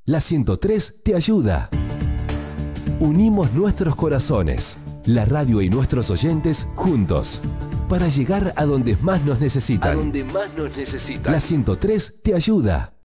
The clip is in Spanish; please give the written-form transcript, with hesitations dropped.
La 103 te ayuda. Unimos nuestros corazones, la radio y nuestros oyentes juntos, para llegar a donde más nos necesitan. La 103 te ayuda.